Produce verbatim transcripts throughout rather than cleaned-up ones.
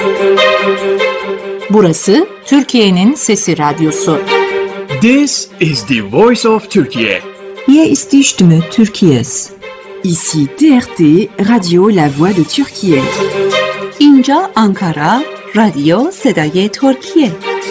Burası Türkiye'nin Sesi Radyosu. This is the voice of Turkey. Hier ist die Stimme Türkiye's. Ici T R T, Radio La Voix de Türkiye. اینجا آنکارا، رادیو صدای ترکیه.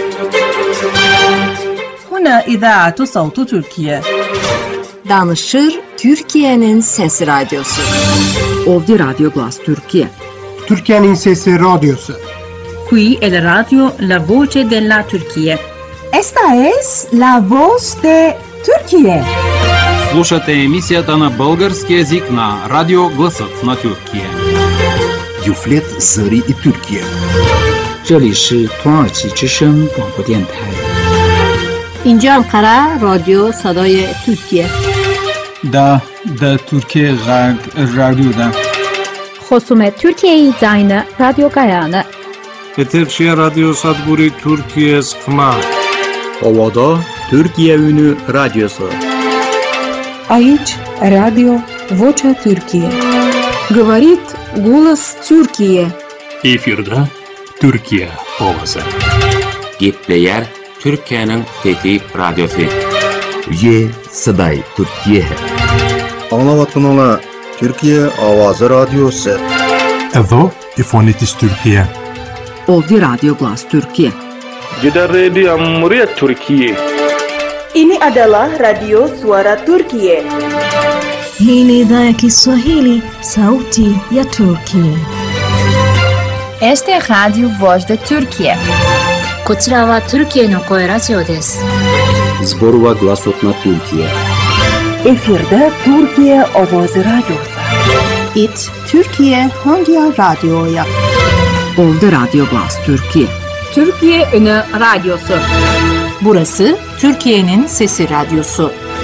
هنا إذاعة صوت تركيا. Danışır Türkiye'nin Sesi Radyosu. Ovdje Radio Glas Türkiye. Türkiye'nin Sesi Radyosu. Qui è la radio La Voce della Turchia. Esta es la voz de Türkiye. Слушате емисията на български език на Радио Гласът на Türkiye. Юфлет Зări и Türkiye. 这里是土耳其之声广播电台。 اینجا Ankara رادیو صدای ترکیه. دا دا Türkiye Radyo'da. خصومت Türkiye زاین رادیو گایانه. Eterşehir Radyo Sadburi Türkiye Sıkma. Ovada Türkiye Ünü Radyosu. Aici Radio Vocea Türkiye. Говорит голос Türkiye. Efirde Türkiye Ovası. Gitleyer Türkiye'nin Fethi Radyosu. Ye Saday Türkiye. Anlavatın ola Türkiye Avazı Radyosu. Evo İfonitis Türkiye. Ovdje Radio Glas Türkiye. Gider Radio Cumhuriyet Türkiye. Ini adalah Radio Suara Turkiye. Hii ni idhaa ya Kiswahili, sauti ya Turkiye. Este é Radio Voz de Turkiye. こちらはトルキエの声ラジオです。 Zborova Glasot na Türkiye. Efirde Türkiye Ovozi Radyosu. İt Türkiye hangi radyoya? Ovdje Radio Glas Türkiye. Türkiye Ünü Radyosu. Burası Türkiye'nin Sesi Radyosu.